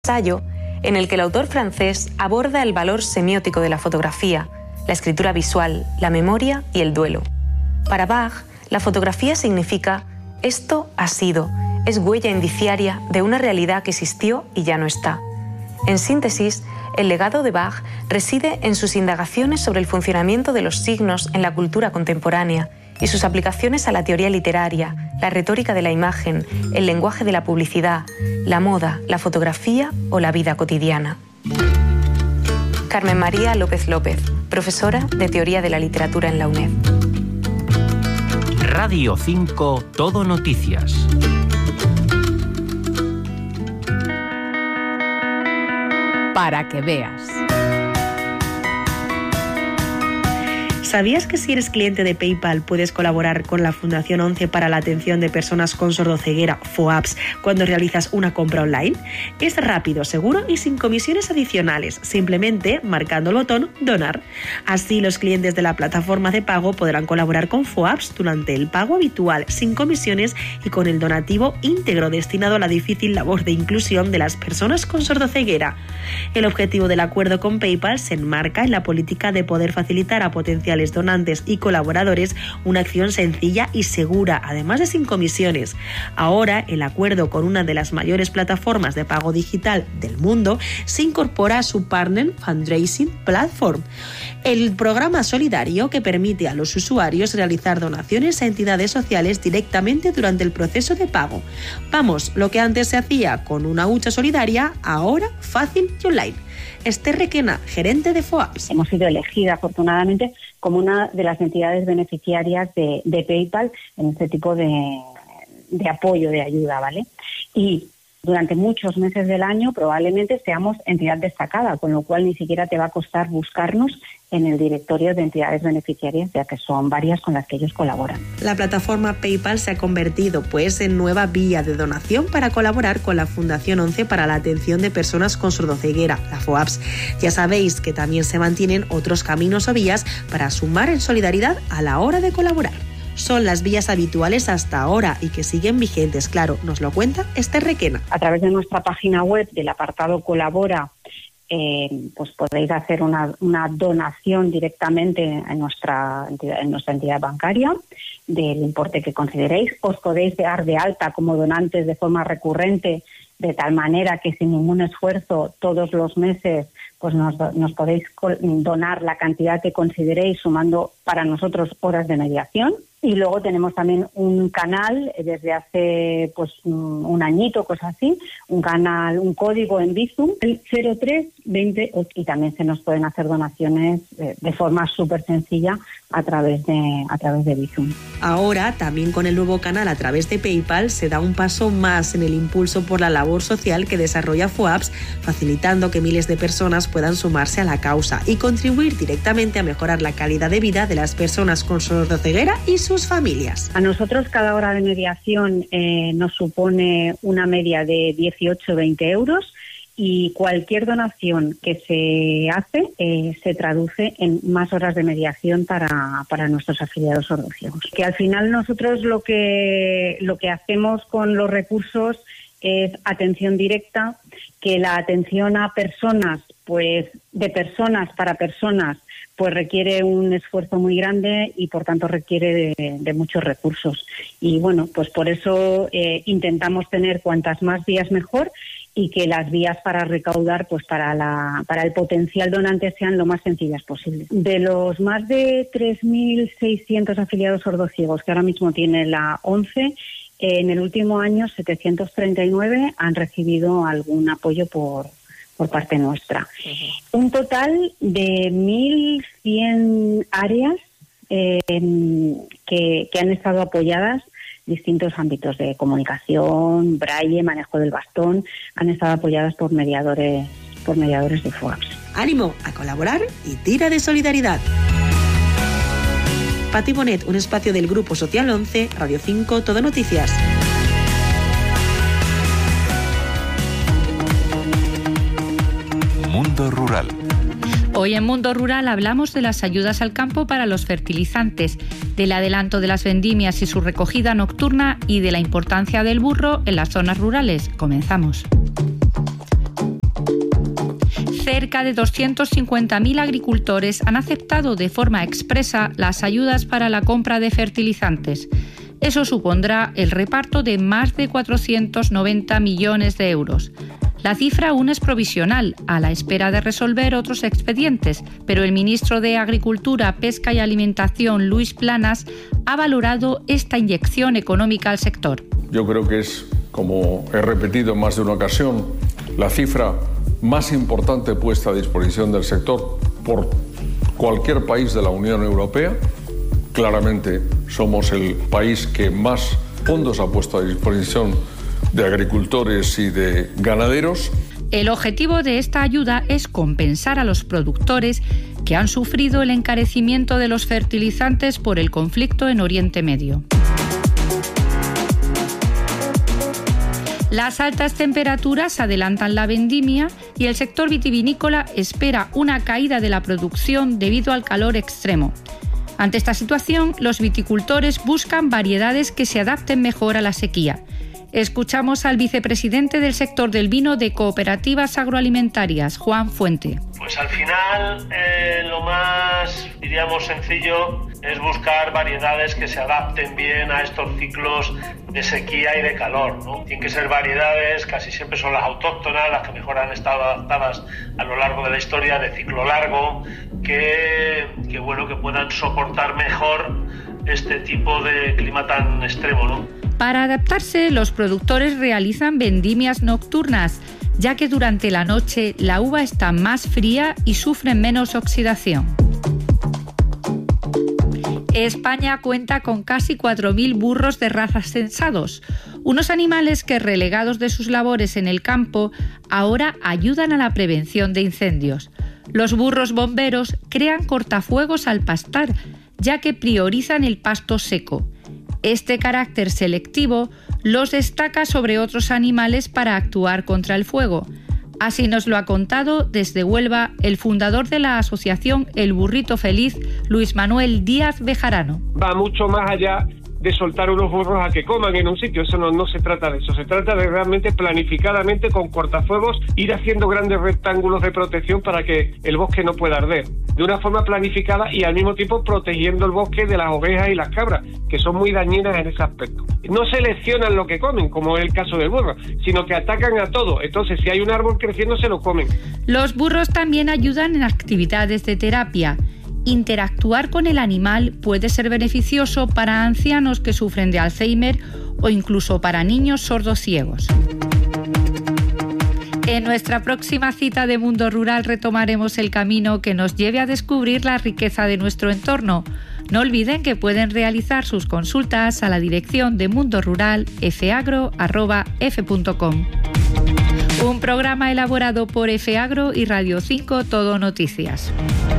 Ensayo en el que el autor francés aborda el valor semiótico de la fotografía, la escritura visual, la memoria y el duelo. Para Bach, la fotografía significa esto ha sido, es huella indiciaria de una realidad que existió y ya no está. En síntesis, el legado de Bach reside en sus indagaciones sobre el funcionamiento de los signos en la cultura contemporánea y sus aplicaciones a la teoría literaria, la retórica de la imagen, el lenguaje de la publicidad, la moda, la fotografía o la vida cotidiana. Carmen María López López, profesora de Teoría de la Literatura en la UNED. Radio 5 Todo Noticias. Para que veas. ¿Sabías que si eres cliente de PayPal puedes colaborar con la Fundación 11 para la atención de personas con sordoceguera, FOAPS, cuando realizas una compra online? Es rápido, seguro y sin comisiones adicionales, simplemente marcando el botón Donar. Así los clientes de la plataforma de pago podrán colaborar con FOAPS durante el pago habitual, sin comisiones y con el donativo íntegro destinado a la difícil labor de inclusión de las personas con sordoceguera. El objetivo del acuerdo con PayPal se enmarca en la política de poder facilitar a potenciales donantes y colaboradores una acción sencilla y segura, además de sin comisiones. Ahora, el acuerdo con una de las mayores plataformas de pago digital del mundo se incorpora a su Partner Fundraising Platform, el programa solidario que permite a los usuarios realizar donaciones a entidades sociales directamente durante el proceso de pago. Vamos, lo que antes se hacía con una hucha solidaria, ahora fácil y online. Esther Requena, gerente de FOAPS. Hemos sido elegida, afortunadamente, como una de las entidades beneficiarias de PayPal en este tipo de apoyo, de ayuda, ¿vale? Y durante muchos meses del año probablemente seamos entidad destacada, con lo cual ni siquiera te va a costar buscarnos en el directorio de entidades beneficiarias, ya que son varias con las que ellos colaboran. La plataforma PayPal se ha convertido, en nueva vía de donación para colaborar con la Fundación 11 para la atención de personas con sordoceguera, la FOAPS. Ya sabéis que también se mantienen otros caminos o vías para sumar en solidaridad a la hora de colaborar. Son las vías habituales hasta ahora y que siguen vigentes, claro, nos lo cuenta Esther Requena. A través de nuestra página web, del apartado Colabora, pues podéis hacer una donación directamente en nuestra entidad bancaria del importe que consideréis. Os podéis dar de alta como donantes de forma recurrente, de tal manera que sin ningún esfuerzo todos los meses pues nos podéis donar la cantidad que consideréis, sumando para nosotros horas de mediación. Y luego tenemos también un canal desde hace pues un añito, cosas así, un código en Bizum, el 0320, y también se nos pueden hacer donaciones de forma súper sencilla a través de Bizum. Ahora, también con el nuevo canal a través de PayPal, se da un paso más en el impulso por la labor social que desarrolla FOAPS, facilitando que miles de personas puedan sumarse a la causa y contribuir directamente a mejorar la calidad de vida de las personas con sordoceguera y sus familias. A nosotros cada hora de mediación nos supone una media de 18-20 euros. Y cualquier donación que se hace se traduce en más horas de mediación para nuestros afiliados sordociegos. Que al final nosotros lo que hacemos con los recursos es atención directa, que la atención a personas, pues de personas para personas, pues requiere un esfuerzo muy grande y por tanto requiere de muchos recursos. Y bueno, pues por eso intentamos tener cuantas más vías mejor, y que las vías para recaudar, pues para el potencial donante sean lo más sencillas posible. De los más de 3.600 afiliados sordociegos que ahora mismo tiene la 11, en el último año 739 han recibido algún apoyo por parte nuestra. Un total de 1.100 áreas que han estado apoyadas, distintos ámbitos de comunicación, braille, manejo del bastón, han estado apoyadas por mediadores de FOAPS. ¡Ánimo a colaborar y tira de solidaridad! Pati Bonet, un espacio del Grupo Social 11, Radio 5, Todo Noticias. Mundo Rural. Hoy en Mundo Rural hablamos de las ayudas al campo para los fertilizantes, del adelanto de las vendimias y su recogida nocturna y de la importancia del burro en las zonas rurales. Comenzamos. cerca de 250.000 agricultores han aceptado de forma expresa las ayudas para la compra de fertilizantes. Eso supondrá el reparto de más de 490 millones de euros. La cifra aún es provisional, a la espera de resolver otros expedientes, pero el ministro de Agricultura, Pesca y Alimentación, Luis Planas, ha valorado esta inyección económica al sector. Yo creo que es, como he repetido en más de una ocasión, la cifra más importante puesta a disposición del sector por cualquier país de la Unión Europea. Claramente somos el país que más fondos ha puesto a disposición de agricultores y de ganaderos. El objetivo de esta ayuda es compensar a los productores que han sufrido el encarecimiento de los fertilizantes por el conflicto en Oriente Medio. Las altas temperaturas adelantan la vendimia y el sector vitivinícola espera una caída de la producción debido al calor extremo. Ante esta situación, los viticultores buscan variedades que se adapten mejor a la sequía. Escuchamos al vicepresidente del sector del vino de Cooperativas Agroalimentarias, Juan Fuente. Pues al final lo más, diríamos, sencillo es buscar variedades que se adapten bien a estos ciclos de sequía y de calor, ¿no? Tienen que ser variedades, casi siempre son las autóctonas, las que mejor han estado adaptadas a lo largo de la historia, de ciclo largo, que puedan soportar mejor este tipo de clima tan extremo, ¿no? Para adaptarse, los productores realizan vendimias nocturnas, ya que durante la noche la uva está más fría y sufre menos oxidación. España cuenta con casi 4.000 burros de raza censados, unos animales que, relegados de sus labores en el campo, ahora ayudan a la prevención de incendios. Los burros bomberos crean cortafuegos al pastar, ya que priorizan el pasto seco. Este carácter selectivo los destaca sobre otros animales para actuar contra el fuego. Así nos lo ha contado desde Huelva el fundador de la asociación El Burrito Feliz, Luis Manuel Díaz Bejarano. Va mucho más allá de soltar unos burros a que coman en un sitio. Eso no se trata de eso. Se trata de realmente planificadamente, con cortafuegos, ir haciendo grandes rectángulos de protección para que el bosque no pueda arder. De una forma planificada y al mismo tiempo protegiendo el bosque de las ovejas y las cabras, que son muy dañinas en ese aspecto. No seleccionan lo que comen, como es el caso del burro, sino que atacan a todo. Entonces, si hay un árbol creciendo, se lo comen. Los burros también ayudan en actividades de terapia. Interactuar con el animal puede ser beneficioso para ancianos que sufren de Alzheimer o incluso para niños sordociegos. En nuestra próxima cita de Mundo Rural retomaremos el camino que nos lleve a descubrir la riqueza de nuestro entorno. No olviden que pueden realizar sus consultas a la dirección de mundorural@fagro.com. Un programa elaborado por FAgro y Radio 5 Todo Noticias.